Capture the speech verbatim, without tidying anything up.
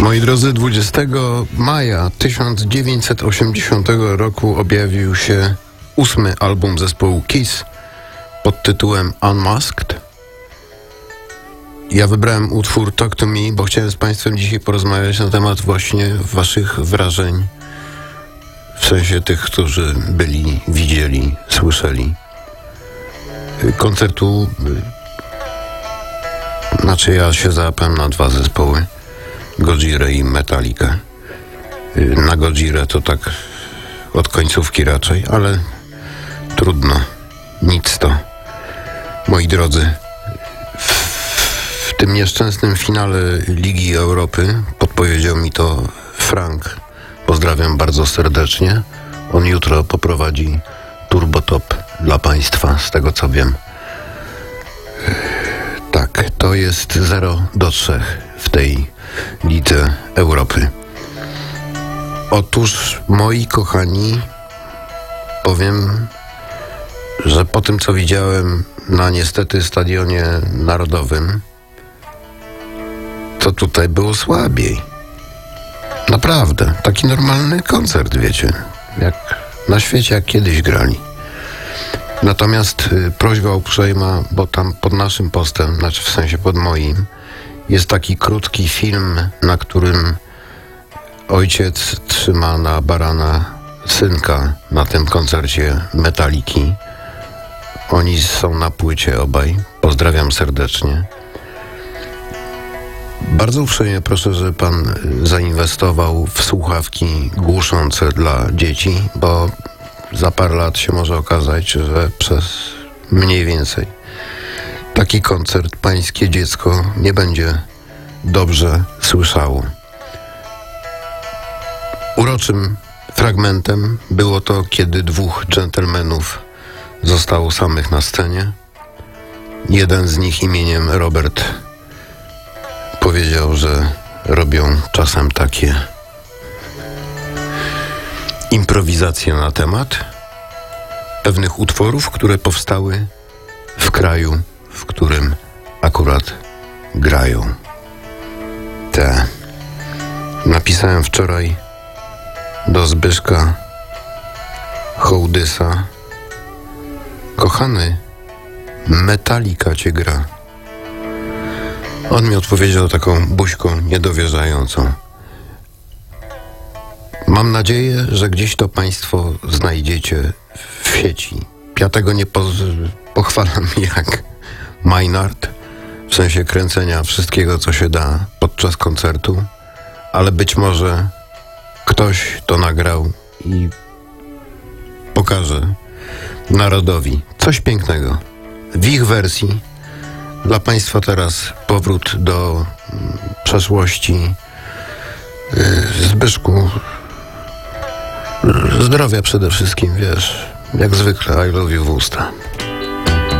Moi drodzy, dwudziestego maja tysiąc dziewięćset osiemdziesiątego roku objawił się ósmy album zespołu Kiss pod tytułem Unmasked. Ja wybrałem utwór Talk to Me, bo chciałem z Państwem dzisiaj porozmawiać na temat właśnie Waszych wrażeń, w sensie tych, którzy byli, widzieli, słyszeli koncertu. Znaczy ja się załapałem na dwa zespoły, Gojirę i Metallicę. Na Gojirę to tak od końcówki raczej, ale trudno, nic to. Moi drodzy, w, w tym nieszczęsnym finale Ligi Europy podpowiedział mi to Frank. Pozdrawiam bardzo serdecznie. On jutro poprowadzi Turbotop dla Państwa, z tego co wiem. Tak, to jest zero do trzech w tej Lidze Europy. Otóż, moi kochani, powiem, że po tym, co widziałem na niestety Stadionie Narodowym, to tutaj było słabiej. Naprawdę, taki normalny koncert, wiecie, jak na świecie, jak kiedyś grali. Natomiast y, prośba uprzejma, bo tam pod naszym postem, znaczy w sensie pod moim, jest taki krótki film, na którym ojciec trzyma na barana synka na tym koncercie Metalliki. Oni są na płycie obaj. Pozdrawiam serdecznie. Bardzo uprzejmie proszę, żeby pan zainwestował w słuchawki głuszące dla dzieci, bo za parę lat się może okazać, że przez mniej więcej taki koncert pańskie dziecko nie będzie dobrze słyszało. Uroczym fragmentem było to, kiedy dwóch dżentelmenów zostało samych na scenie. Jeden z nich imieniem Robert powiedział, że robią czasem takie improwizacje na temat pewnych utworów, które powstały w kraju, w którym akurat grają. Te. Napisałem wczoraj do Zbyszka Hołdysa: kochany, Metallica cię gra. On mi odpowiedział taką buźką niedowierzającą. Mam nadzieję, że gdzieś to Państwo znajdziecie w sieci. Ja tego nie po- pochwalam jak Maynard, w sensie kręcenia wszystkiego, co się da podczas koncertu, ale być może ktoś to nagrał i pokaże narodowi coś pięknego. W ich wersji dla Państwa teraz powrót do przeszłości. Zbyszku, zdrowia przede wszystkim, wiesz, jak zwykle, I love you w usta.